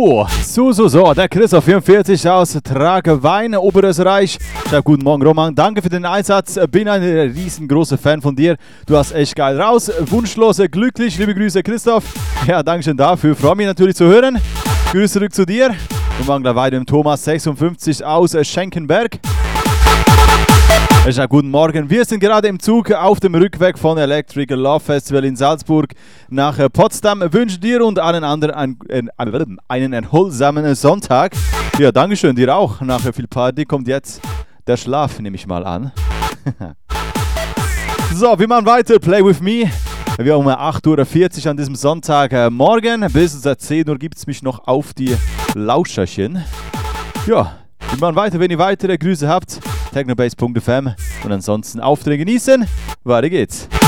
So, der Christoph 44 aus Tragewein, Oberösterreich. Schreibt guten Morgen, Roman. Danke für den Einsatz. Bin ein riesengroßer Fan von dir. Du hast echt geil raus. Wunschlos, glücklich. Liebe Grüße, Christoph. Ja, danke schön dafür. Freue mich natürlich zu hören. Grüße zurück zu dir. Wir machen gleich weiter mit Thomas 56 aus Schenkenberg. Ja, guten Morgen. Wir sind gerade im Zug auf dem Rückweg von Electric Love Festival in Salzburg nach Potsdam. Wünsche dir und allen anderen einen erholsamen Sonntag. Ja, Dankeschön, dir auch. Nach viel Party kommt jetzt der Schlaf, nehme ich mal an. So, wir machen weiter. Play with me. Wir haben um 8.40 Uhr an diesem Sonntagmorgen. Bis 10 Uhr gibt es mich noch auf die Lauscherchen. Ja, wir machen weiter. Wenn ihr weitere Grüße habt, technobase.fm und ansonsten Aufträge genießen. Weiter geht's.